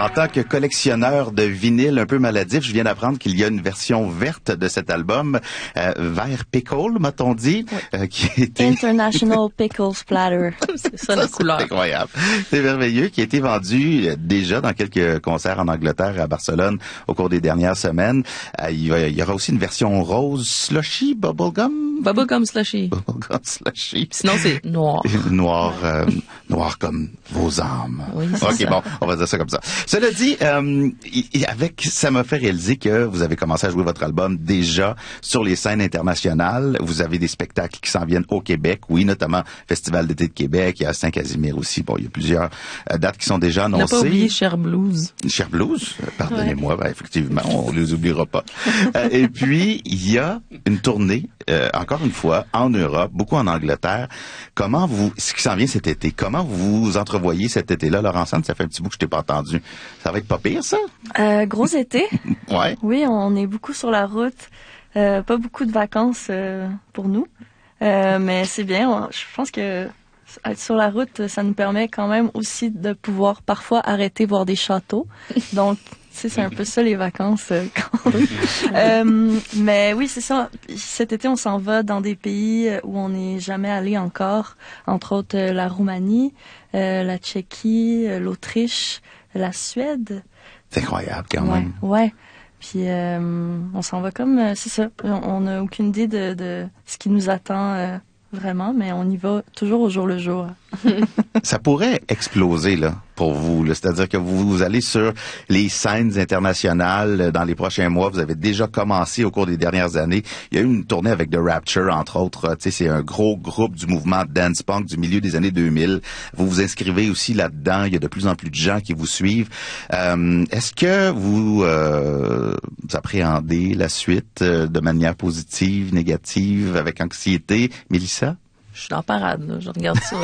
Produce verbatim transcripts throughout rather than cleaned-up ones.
En tant que collectionneur de vinyle un peu maladif, je viens d'apprendre qu'il y a une version verte de cet album, euh, vert pickle, m'a-t-on dit, oui. euh, qui était... International Pickle Splatter. C'est ça la couleur. C'est incroyable. C'est merveilleux, qui a été vendu euh, déjà dans quelques concerts en Angleterre, à Barcelone, au cours des dernières semaines. Euh, il, y a, il y aura aussi une version rose slushy, bubblegum. Bubblegum slushy. Bubblegum slushy. Sinon, c'est noir. Noir, euh, noir comme vos âmes. Oui, c'est OK, ça. bon, on va dire ça comme ça. Cela dit, euh, y- avec, ça m'a fait réaliser que vous avez commencé à jouer votre album déjà sur les scènes internationales. Vous avez des spectacles qui s'en viennent au Québec, oui, notamment Festival d'été de Québec, il y a Saint-Casimir aussi. Bon, il y a plusieurs euh, dates qui sont déjà On n'a annoncées. pas oublié Cher Blues. Cher Blues, euh, pardonnez-moi, ben, effectivement, on les oubliera pas. Euh, et puis, il y a une tournée, euh, encore une fois, en Europe, beaucoup en Angleterre. Comment vous, ce qui s'en vient cet été, comment vous entrevoyez cet été-là, Laurence Anne? Ça fait un petit bout que je t'ai pas entendu. Ça va être pas pire, ça? Euh, gros été. Ouais. Oui, on est beaucoup sur la route. Euh, pas beaucoup de vacances euh, pour nous. Euh, mais c'est bien. On- je pense que être sur la route, ça nous permet quand même aussi de pouvoir parfois arrêter voir des châteaux. Donc, tu sais, c'est un peu ça les vacances. euh, quand- Euh, mais oui, c'est ça. Cet été, on s'en va dans des pays où on n'est jamais allé encore. Entre autres, euh, la Roumanie, euh, la Tchéquie, euh, l'Autriche, la Suède. C'est incroyable, quand Ouais, même. ouais. Puis euh, on s'en va comme, euh, c'est ça. On n'a aucune idée de, de ce qui nous attend euh, vraiment, mais on y va toujours au jour le jour. Ça pourrait exploser, là, pour vous, là. C'est-à-dire que vous, vous allez sur les scènes internationales euh, dans les prochains mois. Vous avez déjà commencé au cours des dernières années. Il y a eu une tournée avec The Rapture, entre autres. Euh, Tu sais, c'est un gros groupe du mouvement dance punk du milieu des années deux mille. Vous vous inscrivez aussi là-dedans. Il y a de plus en plus de gens qui vous suivent. Euh, est-ce que vous, euh, vous appréhendez la suite euh, de manière positive, négative, avec anxiété? Mélissa? Je suis en parade, là. Je regarde ça.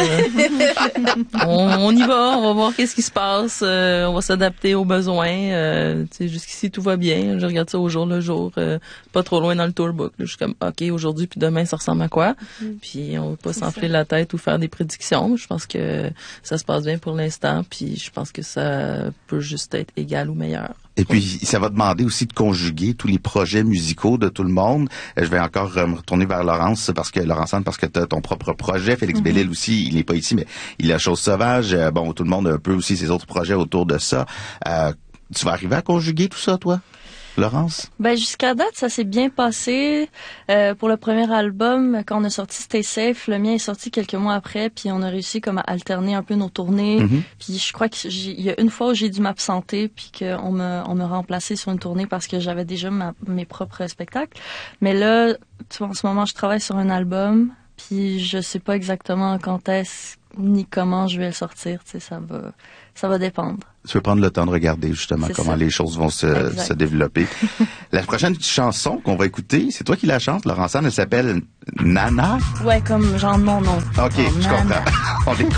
euh. on, on y va, on va voir qu'est-ce qui se passe. euh, on va s'adapter aux besoins. Euh, tu sais, jusqu'ici, tout va bien. Je regarde ça au jour le jour. euh, pas trop loin dans le tourbook. Là. Je suis comme, OK, aujourd'hui puis demain, ça ressemble à quoi? Puis on va pas C'est s'enfler ça. la tête ou faire des prédictions. Je pense que ça se passe bien pour l'instant. Puis je pense que ça peut juste être égal ou meilleur. Et puis, ça va demander aussi de conjuguer tous les projets musicaux de tout le monde. Euh, Je vais encore euh, me retourner vers Laurence, parce que Laurence Anne, parce que tu as ton propre projet. Félix Mhm. Bellil aussi, il n'est pas ici, mais il a Chose Sauvage. Euh, bon, tout le monde a un peu aussi ses autres projets autour de ça. Euh, tu vas arriver à conjuguer tout ça, toi, Laurence? Ben jusqu'à date, ça s'est bien passé. Euh, pour le premier album, quand on a sorti Stay Safe, le mien est sorti quelques mois après, puis on a réussi comme à alterner un peu nos tournées. Mhm. Puis je crois qu'il y a une fois où j'ai dû m'absenter, puis qu'on me on me remplacé sur une tournée parce que j'avais déjà ma- mes propres spectacles. Mais là, tu vois, en ce moment, je travaille sur un album, puis je sais pas exactement quand est-ce ni comment je vais le sortir. Tu sais, ça va, ça va dépendre. Tu veux prendre le temps de regarder justement C'est comment ça. les choses vont se, Exact. se développer. La prochaine chanson qu'on va écouter, c'est toi qui la chantes, Laurence Anne, elle s'appelle Nana. Ouais, comme genre non non. OK, Oh, je nana. comprends. On écoute.